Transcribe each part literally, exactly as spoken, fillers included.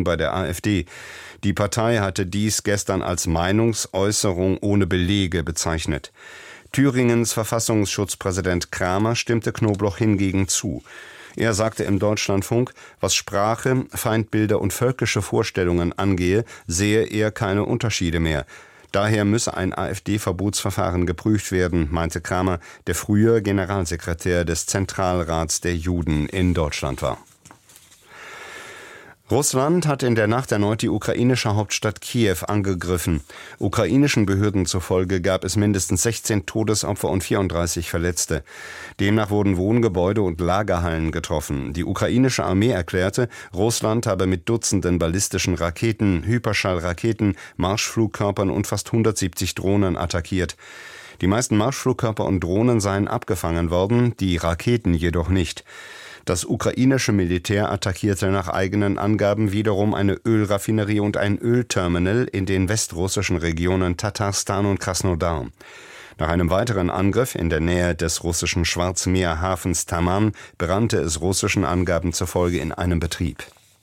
bei der AfD. Die Partei hatte dies gestern als Meinungsäußerung ohne Belege bezeichnet. Thüringens Verfassungsschutzpräsident Kramer stimmte Knobloch hingegen zu. Er sagte im Deutschlandfunk, was Sprache, Feindbilder und völkische Vorstellungen angehe, sehe er keine Unterschiede mehr. Daher müsse ein AfD-Verbotsverfahren geprüft werden, meinte Kramer, der früher Generalsekretär des Zentralrats der Juden in Deutschland war. Russland hat in der Nacht erneut die ukrainische Hauptstadt Kiew angegriffen. Ukrainischen Behörden zufolge gab es mindestens sechzehn Todesopfer und vierunddreißig Verletzte. Demnach wurden Wohngebäude und Lagerhallen getroffen. Die ukrainische Armee erklärte, Russland habe mit Dutzenden ballistischen Raketen, Hyperschallraketen, Marschflugkörpern und fast hundertsiebzig Drohnen attackiert. Die meisten Marschflugkörper und Drohnen seien abgefangen worden, die Raketen jedoch nicht. Das ukrainische Militär attackierte nach eigenen Angaben wiederum eine Ölraffinerie und ein Ölterminal in den westrussischen Regionen Tatarstan und Krasnodar. Nach einem weiteren Angriff in der Nähe des russischen Schwarzmeerhafens Taman brannte es russischen Angaben zufolge in einem Betrieb.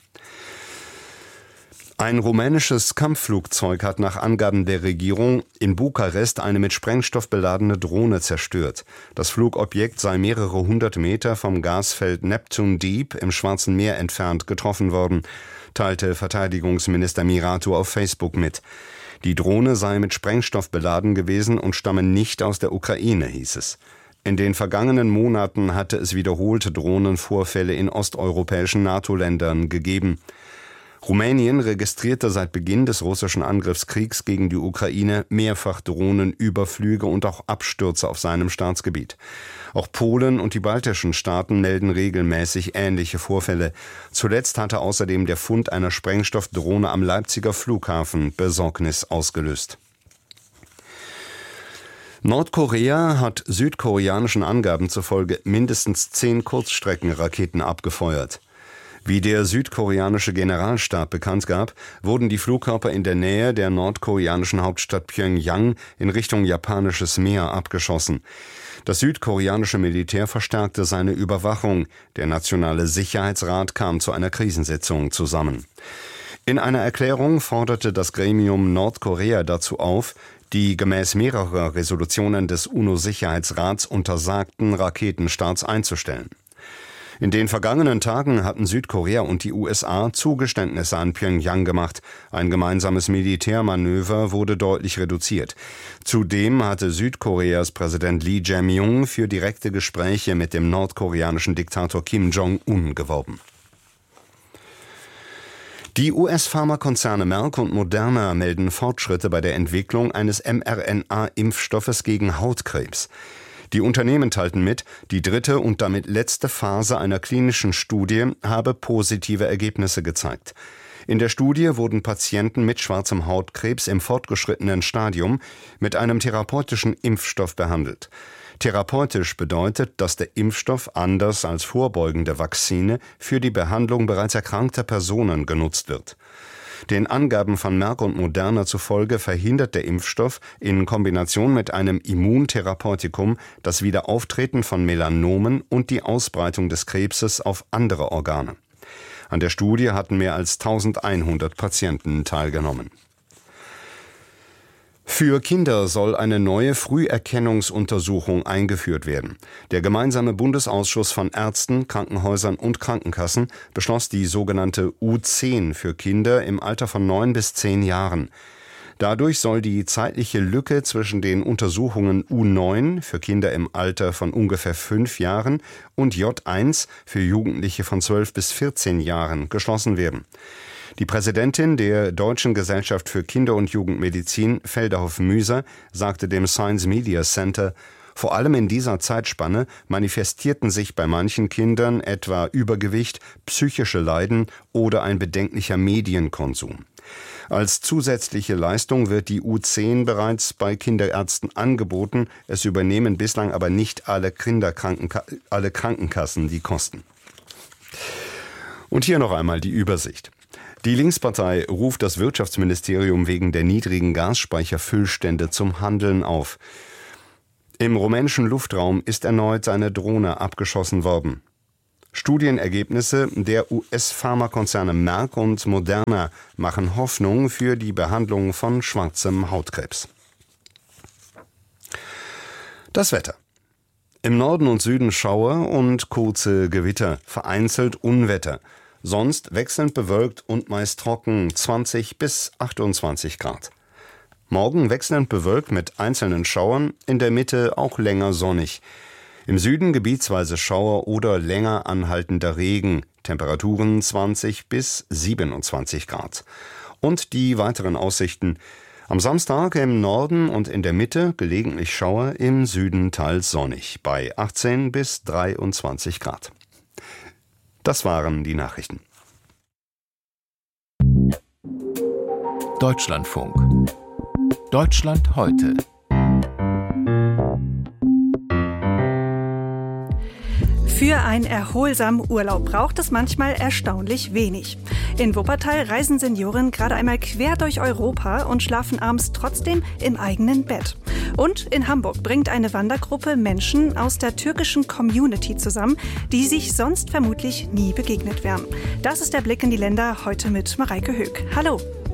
Ein rumänisches Kampfflugzeug hat nach Angaben der Regierung in Bukarest eine mit Sprengstoff beladene Drohne zerstört. Das Flugobjekt sei mehrere hundert Meter vom Gasfeld Neptun Deep im Schwarzen Meer entfernt getroffen worden, teilte Verteidigungsminister Mirato auf Facebook mit. Die Drohne sei mit Sprengstoff beladen gewesen und stamme nicht aus der Ukraine, hieß es. In den vergangenen Monaten hatte es wiederholte Drohnenvorfälle in osteuropäischen NATO-Ländern gegeben. Rumänien registrierte seit Beginn des russischen Angriffskriegs gegen die Ukraine mehrfach Drohnenüberflüge und auch Abstürze auf seinem Staatsgebiet. Auch Polen und die baltischen Staaten melden regelmäßig ähnliche Vorfälle. Zuletzt hatte außerdem der Fund einer Sprengstoffdrohne am Leipziger Flughafen Besorgnis ausgelöst. Nordkorea hat südkoreanischen Angaben zufolge mindestens zehn Kurzstreckenraketen abgefeuert. Wie der südkoreanische Generalstab bekannt gab, wurden die Flugkörper in der Nähe der nordkoreanischen Hauptstadt Pjöngjang in Richtung japanisches Meer abgeschossen. Das südkoreanische Militär verstärkte seine Überwachung. Der Nationale Sicherheitsrat kam zu einer Krisensitzung zusammen. In einer Erklärung forderte das Gremium Nordkorea dazu auf, die gemäß mehrerer Resolutionen des UNO-Sicherheitsrats untersagten Raketenstarts einzustellen. In den vergangenen Tagen hatten Südkorea und die U S A Zugeständnisse an Pjöngjang gemacht. Ein gemeinsames Militärmanöver wurde deutlich reduziert. Zudem hatte Südkoreas Präsident Lee Jae-myung für direkte Gespräche mit dem nordkoreanischen Diktator Kim Jong-un geworben. Die U S-Pharmakonzerne Merck und Moderna melden Fortschritte bei der Entwicklung eines mRNA-Impfstoffes gegen Hautkrebs. Die Unternehmen teilten mit, die dritte und damit letzte Phase einer klinischen Studie habe positive Ergebnisse gezeigt. In der Studie wurden Patienten mit schwarzem Hautkrebs im fortgeschrittenen Stadium mit einem therapeutischen Impfstoff behandelt. Therapeutisch bedeutet, dass der Impfstoff anders als vorbeugende Vakzine für die Behandlung bereits erkrankter Personen genutzt wird. Den Angaben von Merck und Moderna zufolge verhindert der Impfstoff in Kombination mit einem Immuntherapeutikum das Wiederauftreten von Melanomen und die Ausbreitung des Krebses auf andere Organe. An der Studie hatten mehr als eintausendeinhundert Patienten teilgenommen. Für Kinder soll eine neue Früherkennungsuntersuchung eingeführt werden. Der gemeinsame Bundesausschuss von Ärzten, Krankenhäusern und Krankenkassen beschloss die sogenannte U zehn für Kinder im Alter von neun bis zehn Jahren. Dadurch soll die zeitliche Lücke zwischen den Untersuchungen U neun für Kinder im Alter von ungefähr fünf Jahren und J eins für Jugendliche von zwölf bis vierzehn Jahren geschlossen werden. Die Präsidentin der Deutschen Gesellschaft für Kinder- und Jugendmedizin, Felderhoff-Müser, sagte dem Science Media Center, vor allem in dieser Zeitspanne manifestierten sich bei manchen Kindern etwa Übergewicht, psychische Leiden oder ein bedenklicher Medienkonsum. Als zusätzliche Leistung wird die U zehn bereits bei Kinderärzten angeboten, es übernehmen bislang aber nicht alle, Kinderkrankenka- alle Krankenkassen die Kosten. Und hier noch einmal die Übersicht. Die Linkspartei ruft das Wirtschaftsministerium wegen der niedrigen Gasspeicherfüllstände zum Handeln auf. Im rumänischen Luftraum ist erneut eine Drohne abgeschossen worden. Studienergebnisse der U S-Pharmakonzerne Merck und Moderna machen Hoffnung für die Behandlung von schwarzem Hautkrebs. Das Wetter. Im Norden und Süden Schauer und kurze Gewitter, vereinzelt Unwetter. Sonst wechselnd bewölkt und meist trocken, zwanzig bis achtundzwanzig Grad. Morgen wechselnd bewölkt mit einzelnen Schauern, in der Mitte auch länger sonnig. Im Süden gebietsweise Schauer oder länger anhaltender Regen, Temperaturen zwanzig bis siebenundzwanzig Grad. Und die weiteren Aussichten: Am Samstag im Norden und in der Mitte gelegentlich Schauer, im Süden teils sonnig, bei achtzehn bis dreiundzwanzig Grad. Das waren die Nachrichten. Deutschlandfunk. Deutschland heute. Für einen erholsamen Urlaub braucht es manchmal erstaunlich wenig. In Wuppertal reisen Senioren gerade einmal quer durch Europa und schlafen abends trotzdem im eigenen Bett. Und in Hamburg bringt eine Wandergruppe Menschen aus der türkischen Community zusammen, die sich sonst vermutlich nie begegnet wären. Das ist der Blick in die Länder, heute mit Mareike Höck. Hallo!